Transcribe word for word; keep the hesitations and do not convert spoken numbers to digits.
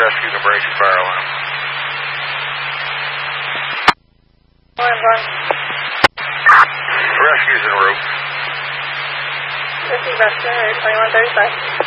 rescue can bring you fire alarm. Rescue's en route. This is Rescue, twenty-one thirty-five.